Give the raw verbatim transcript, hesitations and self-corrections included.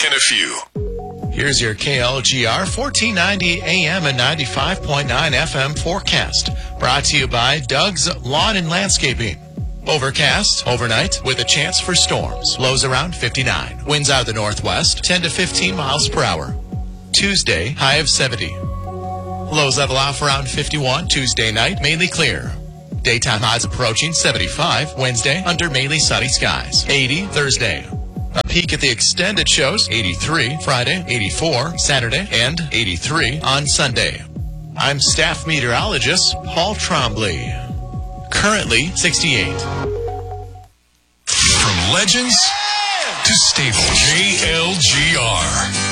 back in a few. Here's your K L G R fourteen ninety A M and ninety-five point nine F M forecast. Brought to you by Doug's Lawn and Landscaping. Overcast overnight with a chance for storms. Lows around fifty-nine. Winds out of the northwest, ten to fifteen miles per hour. Tuesday, high of seventy. Lows level off around fifty-one. Tuesday night, mainly clear. Daytime highs approaching seventy-five. Wednesday, under mainly sunny skies. eighty Thursday. A peek at the extended shows, eighty-three Friday, eighty-four Saturday, and eighty-three on Sunday. I'm staff meteorologist Paul Trombley. Currently sixty-eight. From legends to staples, K L G R.